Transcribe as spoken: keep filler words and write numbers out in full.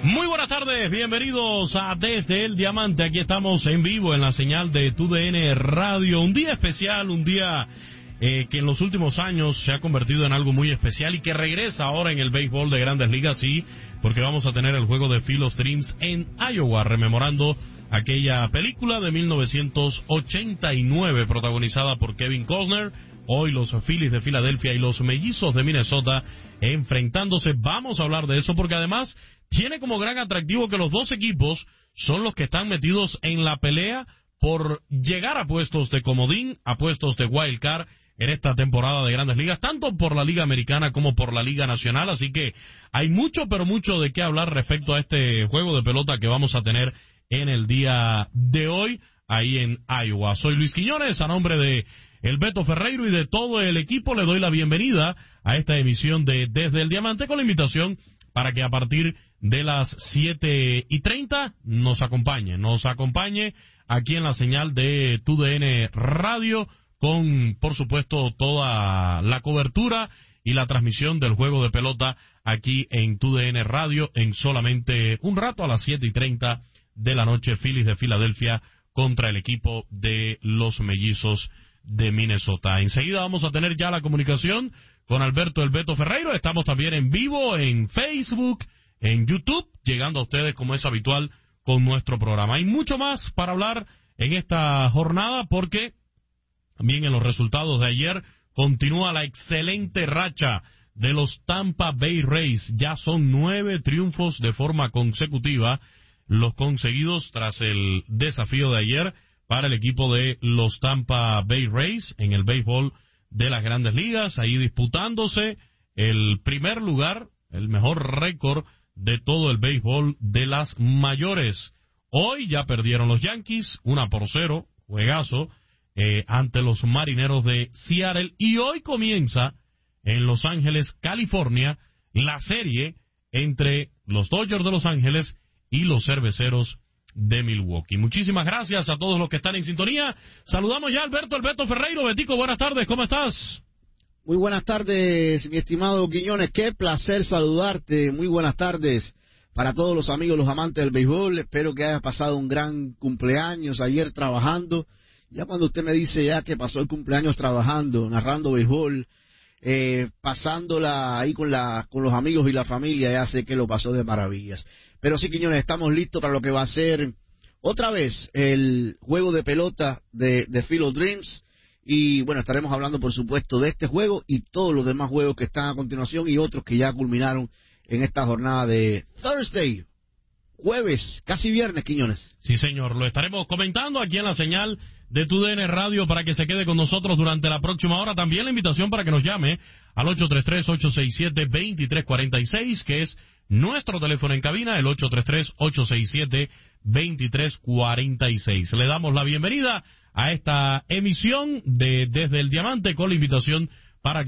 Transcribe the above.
Muy buenas tardes, bienvenidos a Desde el Diamante. Aquí estamos en vivo en la señal de T U D N Radio. Un día especial, un día eh, que en los últimos años se ha convertido en algo muy especial y que regresa ahora en el béisbol de Grandes Ligas, sí, porque vamos a tener el juego de Field of Dreams en Iowa, rememorando aquella película de mil novecientos ochenta y nueve protagonizada por Kevin Costner. Hoy los Phillies de Filadelfia y los Mellizos de Minnesota enfrentándose. Vamos a hablar de eso porque además tiene como gran atractivo que los dos equipos son los que están metidos en la pelea por llegar a puestos de comodín, a puestos de wild card en esta temporada de Grandes Ligas, tanto por la Liga Americana como por la Liga Nacional. Así que hay mucho, pero mucho de qué hablar respecto a este juego de pelota que vamos a tener en el día de hoy ahí en Iowa. Soy Luis Quiñones, a nombre de el Beto Ferreiro y de todo el equipo le doy la bienvenida a esta emisión de Desde el Diamante, con la invitación para que a partir de las siete y treinta nos acompañe, nos acompañe aquí en la señal de T U D N Radio con, por supuesto, toda la cobertura y la transmisión del juego de pelota aquí en T U D N Radio en solamente un rato a las siete y treinta de la noche. Phillies de Filadelfia contra el equipo de los Mellizos de Minnesota. Enseguida vamos a tener ya la comunicación con Alberto El Beto Ferreiro. Estamos también en vivo en Facebook, en YouTube, llegando a ustedes como es habitual con nuestro programa. Hay mucho más para hablar en esta jornada porque también en los resultados de ayer continúa la excelente racha de los Tampa Bay Rays. Ya son nueve triunfos de forma consecutiva los conseguidos tras el desafío de ayer para el equipo de los Tampa Bay Rays en el béisbol de las Grandes Ligas, ahí disputándose el primer lugar, el mejor récord de todo el béisbol de las mayores. Hoy ya perdieron los Yankees, una por cero, juegazo, eh, ante los Marineros de Seattle, y hoy comienza en Los Ángeles, California, la serie entre los Dodgers de Los Ángeles y los Cerveceros de Milwaukee. Muchísimas gracias a todos los que están en sintonía. Saludamos ya a Alberto El Beto Ferreiro. Betico, buenas tardes, ¿cómo estás? Muy buenas tardes, mi estimado Quiñones. Qué placer saludarte. Muy buenas tardes para todos los amigos, los amantes del béisbol. Espero que hayas pasado un gran cumpleaños ayer trabajando. Ya cuando usted me dice ya que pasó el cumpleaños trabajando, narrando béisbol, eh, pasándola ahí con, la, con los amigos y la familia, ya sé que lo pasó de maravillas. Pero sí, Quiñones, estamos listos para lo que va a ser otra vez el juego de pelota de, de Field of Dreams. Y bueno, estaremos hablando, por supuesto, de este juego y todos los demás juegos que están a continuación y otros que ya culminaron en esta jornada de Thursday, jueves, casi viernes, Quiñones. Sí, señor, lo estaremos comentando aquí en la señal de T U D N Radio para que se quede con nosotros durante la próxima hora. También la invitación para que nos llame al ocho tres tres, ocho seis siete, dos tres cuatro seis, que es nuestro teléfono en cabina, el ocho tres tres, ocho seis siete, dos tres cuatro seis. Le damos la bienvenida a esta emisión de Desde el Diamante con la invitación